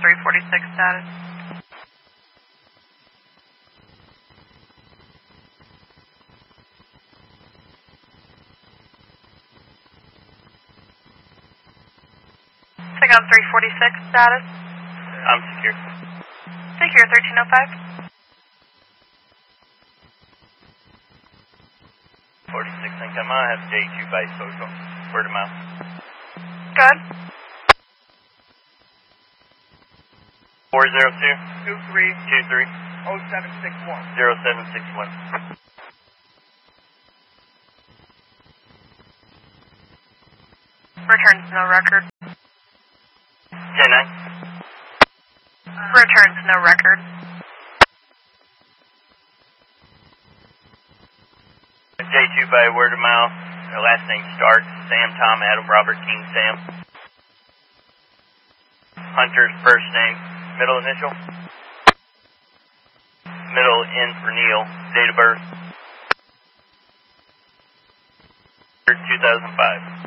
346 status. Take on 346 status. I'm secure. Secure 1305. 46 income. I have J2 by social. Word of mouth. Good. 402 23 0761. 0761. Returns no record. 10-9. Returns no record. J2 by word of mouth. Her last name Stark. Sam, Tom, Adam, Robert, King, Sam. Hunter's first name. Middle initial. Middle N for Neil. Date of birth. 2005.